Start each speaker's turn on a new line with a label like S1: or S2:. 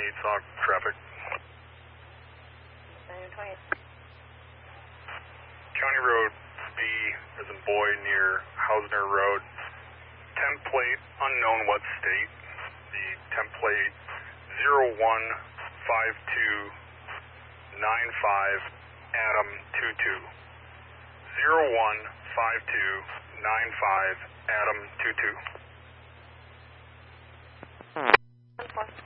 S1: Sock traffic.
S2: 928.
S1: County Road B as in boy near Hausner Road. Template unknown what state. The template 015295 Adam 22. 015295 Adam 22.